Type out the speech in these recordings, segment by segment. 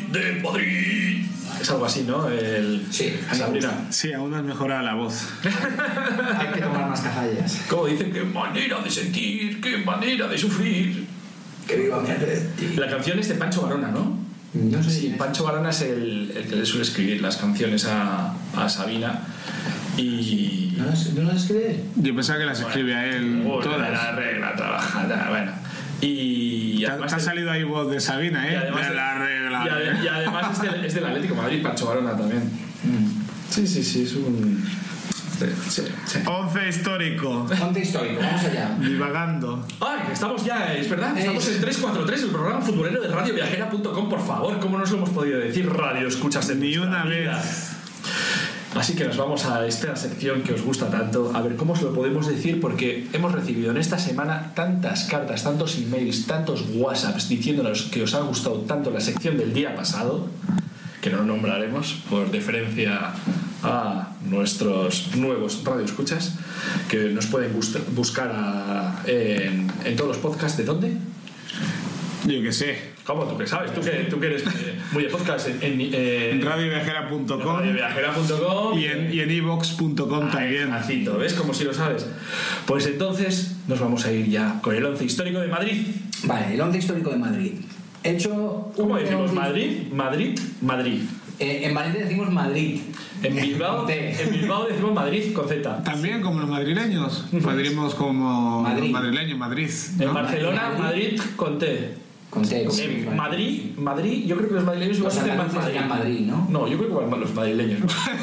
de Madrid. Es algo así, ¿no? Sí, Sabrina. Sí, aún has mejorado la voz. Hay que tomar más cazallas. Como dicen, qué manera de sentir, qué manera de sufrir. Que viva mi Atleti. La canción es de Pancho Varona, ¿no? No sé Sí, si Pancho Varona es el que le suele escribir las canciones a Sabina. Y... ¿No las escribe? Yo pensaba que las escribía él todas. La regla trabajada, bueno. Y Te ha salido ahí voz de Sabina, ¿eh? Y además, de la regla. y además es del Atlético de Madrid, Pancho Varona también. Sí, es un... Sí. 11 histórico. Ponte histórico, vamos allá. Divagando. ¡Ay! Estamos ya, es verdad, estamos en 343, el programa futbolero de radioviajera.com, por favor, ¿cómo nos lo hemos podido decir? Radio, escuchas en Ni una vida. vez. Así que nos vamos a esta sección que os gusta tanto, a ver cómo os lo podemos decir, porque hemos recibido en esta semana tantas cartas, tantos emails, tantos WhatsApps diciéndonos que os ha gustado tanto la sección del día pasado, que no nombraremos por deferencia a nuestros nuevos radioescuchas, que nos pueden buscar en todos los podcasts. ¿De dónde? Yo qué sé. ¿Cómo? ¿Tú qué sabes? Tú que eres muy de podcast en radioviajera.com y en iVox.com también. Acito, ¿ves? Como si lo sabes. Pues entonces nos vamos a ir ya con el 11 histórico de Madrid. Vale, el 11 histórico de Madrid. Hecho. ¿Cómo decimos? Madrid. En Valencia decimos Madrid. En Bilbao decimos Madrid con Z. También como los madrileños. Podríamos como Madrid. los madrileños, Madrid, ¿no? En Barcelona, Madrid con T. Con T. En Madrid, yo creo que los madrileños igual Los dicen más andaluces Madrid. serían Madrid, ¿no? No, yo creo que igual los madrileños.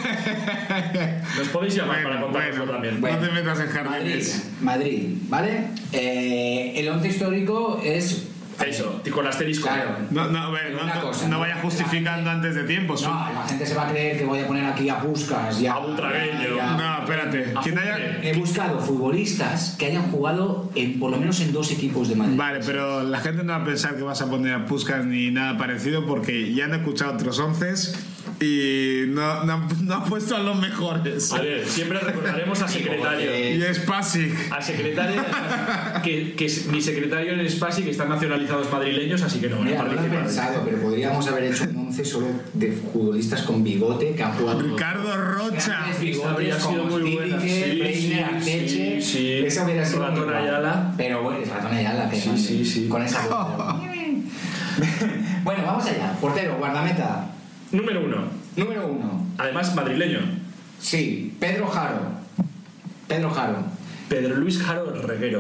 Nos podéis llamar para contarnos también. No te metas en jardines. Madrid, ¿vale? El 11 histórico es... Eso, y con asterisco. Claro. No vaya justificando antes de tiempo. No, la gente se va a creer que voy a poner aquí a Puskás y A Butragueño. No, espérate. ¿Quién haya... He buscado futbolistas que hayan jugado por lo menos en 2 equipos de Madrid. Vale, pero la gente no va a pensar que vas a poner a Puskás ni nada parecido, porque ya han escuchado otros 11 y no han puesto a los mejores. A ver, siempre recordaremos a secretario. Y Spasic. A secretario, que mi secretario en Spasic están nacionalizados madrileños, así que no van a Mira, no lo he participar. pensado, pero podríamos haber hecho un 11 solo de futbolistas con bigote que han jugado. Ricardo Rocha. Grandes bigotes, Habría sido como muy buena. Stilique, Breiner, Arteche. Sí. Esa hubiera sido Ratón muy guay. Ayala. Pero bueno, es Ratón Ayala. Que Sí. Con esa voz. Bueno, vamos allá. Portero, guardameta. Número 1. Número 1. Además, madrileño. Sí, Pedro Jaro. Pedro Luis Jaro Reguero.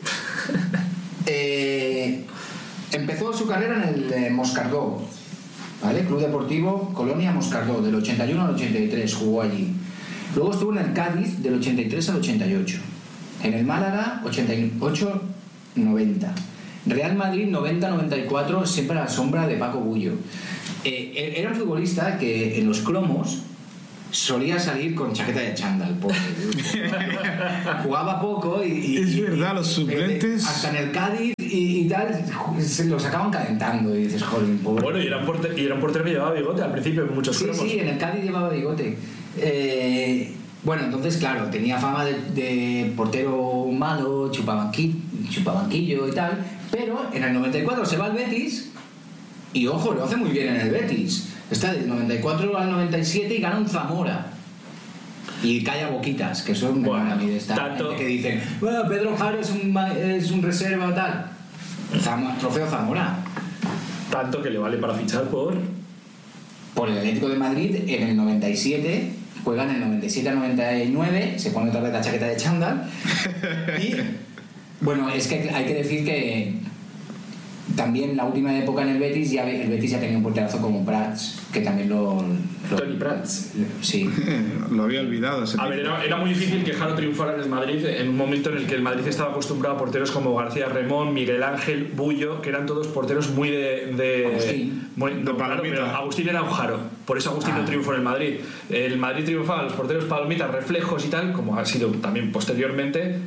Empezó su carrera en el Moscardó, ¿vale? Club Deportivo Colonia Moscardó, del 81 al 83 jugó allí. Luego estuvo en el Cádiz del 83 al 88. En el Málaga 88-90. Real Madrid 90-94, siempre a la sombra de Paco Bullo. Era un futbolista que en los cromos solía salir con chaqueta de chándal, pobre. Jugaba poco y Es verdad, los suplentes. hasta en el Cádiz y tal se los acaban calentando y dices, joder, pobre. Bueno, y era un portero que llevaba bigote al principio en muchos cromos. Sí, en el Cádiz llevaba bigote. Bueno, entonces, claro, tenía fama de portero malo, chupabanquillo y tal, pero en el 94 se va al Betis y, ojo, lo hace muy bien en el Betis. Está del 94 al 97 y gana un Zamora. Y calla boquitas, que son Bueno, a mí de esta tanto... gente que dicen, bueno, Pedro Jaro es un reserva o tal. Trofeo Zamora. Tanto que le vale para fichar por el Atlético de Madrid en el 97, juegan en el 97 al 99, se pone otra vez la chaqueta de chándal y bueno, es que hay que decir que también la última época en el Betis ya tenía un porterazo como Prats, que también Toni Prats. Sí. Lo había olvidado. A ver, era muy difícil que Jaro triunfara en el Madrid en un momento en el que el Madrid estaba acostumbrado a porteros como García Remón, Miguel Ángel, Bullo, que eran todos porteros muy Agustín. No, claro, pero Agustín era un Jaro, por eso Agustín no triunfó en el Madrid. El Madrid triunfaba los porteros palomitas, reflejos y tal, como ha sido también posteriormente,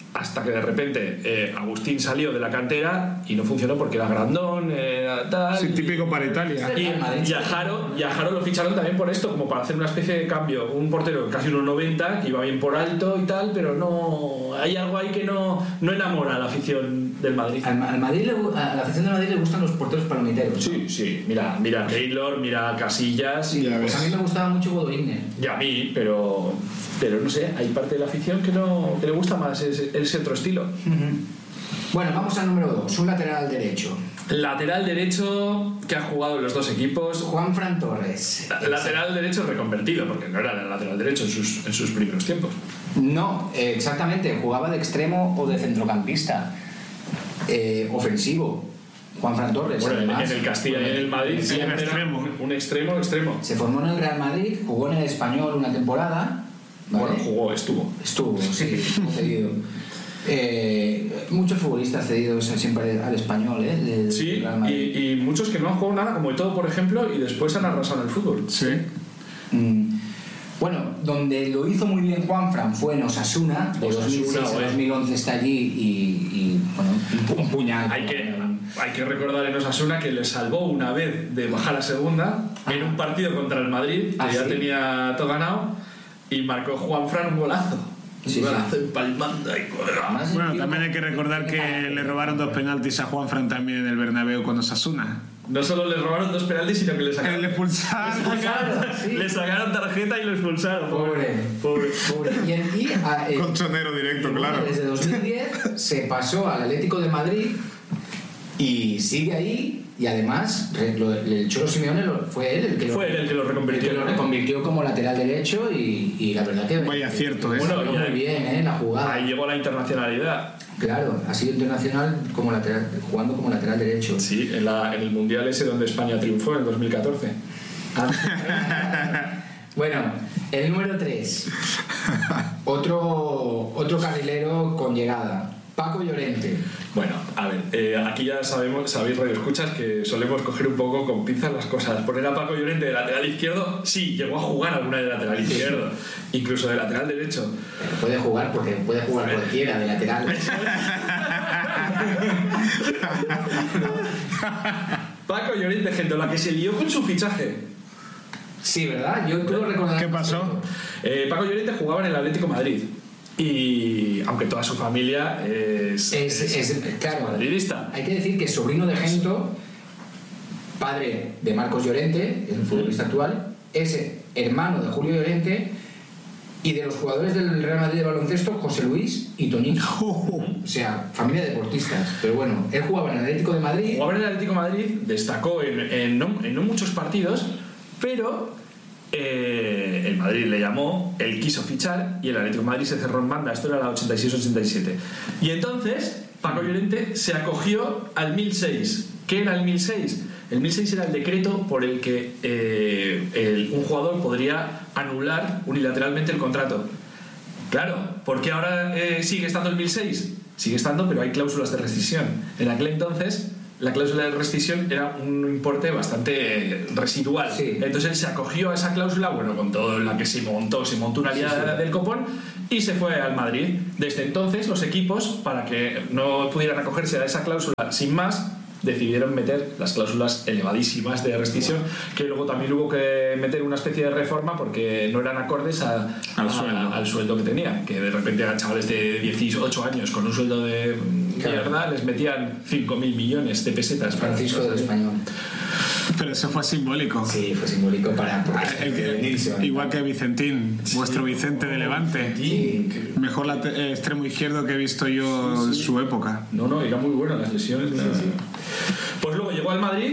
hasta que de repente Agustín salió de la cantera y no funcionó porque era grandón, era tal. Sí, típico para Italia. Y a Jaro lo ficharon también por esto, como para hacer una especie de cambio. Un portero casi 1,90 que iba bien por alto y tal, pero no. Hay algo ahí que no enamora a la afición del Madrid. A la afición del Madrid le gustan los porteros palomiteros, ¿no? Sí. Mira Taylor, mira Casillas. Sí, pues a mí me gustaba mucho Godoine. Y a mí, pero no sé, hay parte de la afición que le gusta más ese otro estilo. Bueno, vamos al número 2, un lateral derecho. Lateral derecho que ha jugado en los dos equipos. Juanfran Torres. Lateral derecho reconvertido, porque no era lateral derecho en sus primeros tiempos. No, exactamente, jugaba de extremo o de centrocampista. Ofensivo. Juanfran Torres. Bueno, además, en el Castilla y en el Madrid siempre era un extremo. Se formó en el Real Madrid, jugó en el Español una temporada. ¿Vale? Bueno, estuvo, sí, cedido. Muchos futbolistas cedidos siempre al Español, del sí, Real Madrid. y muchos que no han jugado nada, como Eto'o, por ejemplo, y después han arrasado en el fútbol. Sí. Bueno, donde lo hizo muy bien Juanfran fue en Osasuna, de 2006 a 2011 está allí y bueno, un puñal. Hay que recordar en Osasuna que le salvó una vez de bajar a segunda en un partido contra el Madrid, que ya tenía todo ganado, y marcó Juanfran un golazo. Un golazo empalmando ahí. Bueno, también hay que recordar que le robaron 2 penaltis a Juanfran también en el Bernabéu con Osasuna. No solo le robaron 2 penaltis, sino que le sacaron. Le expulsaron. Le sacaron tarjeta y lo expulsaron. Pobre. Colchonero directo, claro. Desde 2010 se pasó al Atlético de Madrid y sigue ahí. Y además, el Cholo Simeone fue él el que lo reconvirtió. El que lo reconvirtió como lateral derecho y la verdad que. Vaya acierto, ¿eh? Bueno, muy bien, la jugada. Ahí llegó la internacionalidad. Claro, ha sido internacional como lateral, jugando como lateral derecho. Sí, en el Mundial ese donde España triunfó en 2014. Bueno, el número 3. Otro carrilero con llegada. Paco Llorente. Bueno, a ver, aquí ya sabéis, radioescuchas, que solemos coger un poco con pinzas las cosas. Poner a Paco Llorente de lateral izquierdo, sí, llegó a jugar alguna de lateral izquierdo, incluso de lateral derecho. Pero puede jugar porque puede jugar cualquiera de lateral. Paco Llorente, gente, la que se lió con su fichaje. Sí, ¿verdad? Yo creo recordar. ¿Qué pasó? Paco Llorente jugaba en el Atlético de Madrid. Y aunque toda su familia es claro, madridista. Hay que decir que es sobrino de Gento, padre de Marcos Llorente, el futbolista actual, es hermano de Julio Llorente y de los jugadores del Real Madrid de baloncesto, José Luis y Toñín. O sea, familia de deportistas. Pero bueno, él jugaba en el Atlético de Madrid. Jugaba en el Atlético de Madrid, destacó en no muchos partidos, pero el Madrid le llamó, él quiso fichar y el Atlético de Madrid se cerró en banda. Esto era la 86-87. Y entonces Paco Llorente se acogió al 1006. ¿Qué era el 1006? El 1006 era el decreto por el que un jugador podría anular unilateralmente el contrato. Claro, ¿por qué ahora sigue estando el 1006? Sigue estando, pero hay cláusulas de rescisión. En aquel entonces la cláusula de rescisión era un importe bastante residual. Sí. Entonces él se acogió a esa cláusula, bueno, con todo la que se montó una liada del copón y se fue al Madrid. Desde entonces los equipos, para que no pudieran acogerse a esa cláusula sin más, decidieron meter las cláusulas elevadísimas de rescisión, que luego también hubo que meter una especie de reforma porque no eran acordes al sueldo que tenían, que de repente eran chavales de 18 años con un sueldo de mierda, les metían 5.000 millones de pesetas. Francisco del Español. Pero eso fue simbólico. Sí, fue simbólico para igual que Vicentín, vuestro Vicente de Levante. Sí. Mejor extremo izquierdo que he visto yo en su época. No, era muy bueno las lesiones. Pues luego llegó al Madrid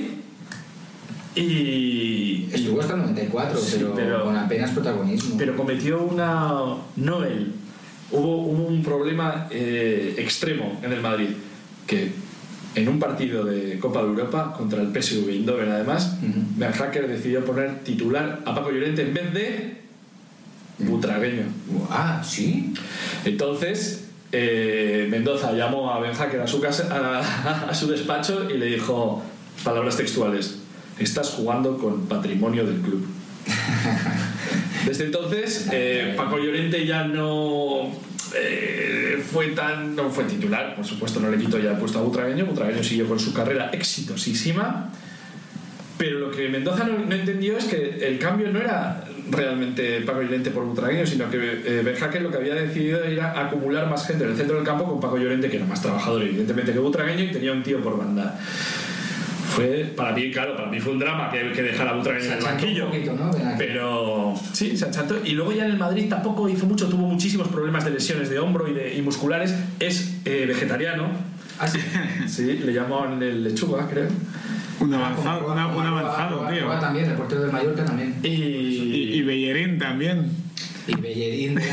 y estuvo hasta el 94, pero con apenas protagonismo. Pero cometió no él. Hubo un problema extremo en el Madrid, que en un partido de Copa de Europa contra el PSV Eindhoven, además, Ben Hacker decidió poner titular a Paco Llorente en vez de Butragueño. Ah, ¿sí? Entonces Mendoza llamó a Ben Hacker a su casa, a su despacho, y le dijo, palabras textuales: estás jugando con patrimonio del club. Desde entonces Paco Llorente ya no no fue titular, por supuesto no le quito ya el puesto a Butragueño siguió con su carrera exitosísima, pero lo que Mendoza no entendió es que el cambio no era realmente Paco Llorente por Butragueño, sino que Verhaeghe lo que había decidido era acumular más gente en el centro del campo con Paco Llorente, que era más trabajador evidentemente que Butragueño y tenía un tío por banda. Para mí fue un drama que dejara a Butragueño en el banquillo, ¿no? Pero sí, se acható. Y luego ya en el Madrid tampoco hizo mucho, tuvo muchísimos problemas de lesiones de hombro y musculares. Es vegetariano. ¿Ah, sí? Sí, le llaman el lechuga, creo. Un avanzado, tío. También, el portero del Mallorca también. Y Bellerín también. Y Bellerín de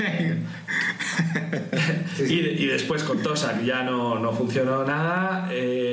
sí. Y después con Tosak ya no funcionó nada.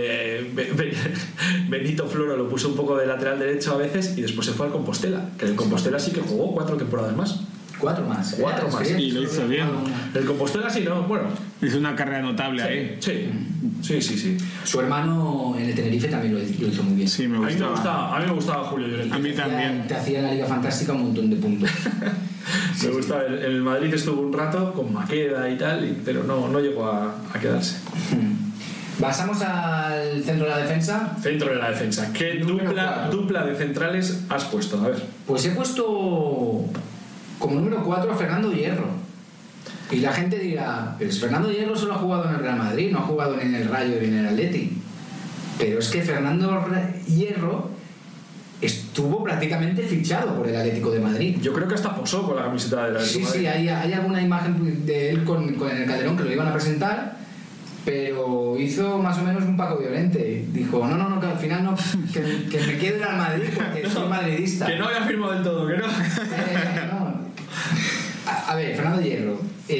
Benito Floro lo puso un poco de lateral derecho a veces y después se fue al Compostela, que el Compostela sí que jugó 4 temporadas más. 4 más. 4 más. Y lo hizo bien. El Compostela sí, ¿no? Bueno. Hizo una carrera notable ahí. Sí. Su hermano en el Tenerife también lo hizo muy bien. Sí, me gustaba. A mí me gustaba Julio Llorente. A mí también. Te hacía en la Liga Fantástica un montón de puntos. Me gustaba. En el Madrid estuvo un rato con Maqueda y tal, pero no llegó a quedarse. Pasamos al centro de la defensa. Centro de la defensa. ¿Qué dupla de centrales has puesto? A ver. Pues he puesto como número 4 a Fernando Hierro. Y la gente dirá, pues Fernando Hierro solo ha jugado en el Real Madrid, no ha jugado ni en el Rayo ni en el Atleti. Pero es que Fernando Hierro estuvo prácticamente fichado por el Atlético de Madrid. Yo creo que hasta posó con la camiseta del Atlético de Madrid. Sí, hay alguna imagen de él con el Calderón que lo iban a presentar, pero hizo más o menos un Paco Llorente. Dijo, no, que al final no, que me quede al Madrid porque soy madridista. Que no había firmado del todo, que no. No. A ver, Fernando Hierro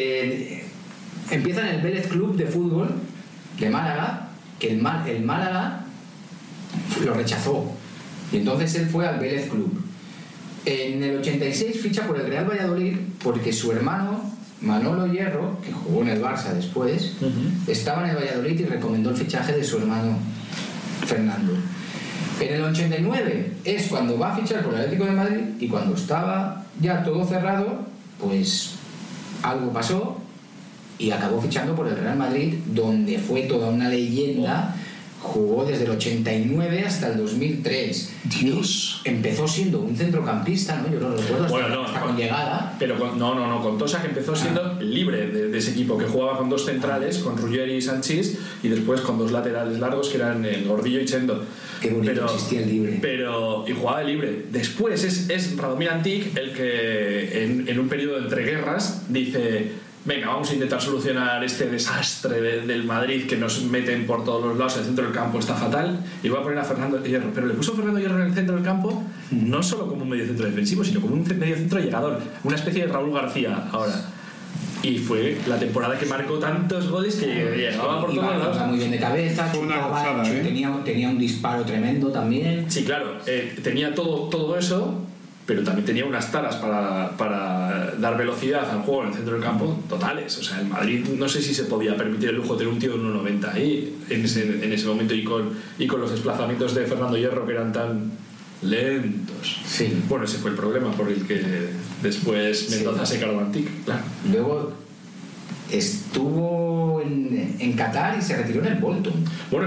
empieza en el Vélez Club de Fútbol de Málaga, que el Málaga lo rechazó y entonces él fue al Vélez Club. En el 86 ficha por el Real Valladolid porque su hermano Manolo Hierro, que jugó en el Barça después, estaba en el Valladolid y recomendó el fichaje de su hermano Fernando. En el 89 es cuando va a fichar por el Atlético de Madrid y cuando estaba ya todo cerrado, pues algo pasó y acabó fichando por el Real Madrid, donde fue toda una leyenda. Jugó desde el 89 hasta el 2003. Dios. Y empezó siendo un centrocampista, ¿no? Yo lo recuerdo hasta con llegada. Pero con Tosa, que empezó siendo libre de ese equipo, que jugaba con 2 centrales, con Ruggeri y Sanchís, y después con 2 laterales largos que eran el Gordillo y Chendo. Qué bonito existía el libre. Y jugaba de libre. Después es Radomir Antic el que en un periodo de entreguerras dice: venga, vamos a intentar solucionar este desastre del Madrid que nos meten por todos los lados, el centro del campo está fatal, y voy a poner a Fernando Hierro. Pero le puso a Fernando Hierro en el centro del campo no solo como un medio centro defensivo, sino como un medio centro llegador, una especie de Raúl García ahora. Y fue la temporada que marcó tantos goles que llegaba por todos lados. Muy bien de cabeza, fue una gozada, tenía un disparo tremendo también. Sí, claro, tenía todo eso, pero también tenía unas taras para dar velocidad al juego en el centro del campo totales. O sea, el Madrid no sé si se podía permitir el lujo de tener un tío de 1,90 ahí en ese momento, y con los desplazamientos de Fernando Hierro que eran tan lentos. Sí. Bueno, ese fue el problema por el que después Mendoza se cargó a Antic, claro. Luego estuvo en Qatar y se retiró en el Bolton. Bueno,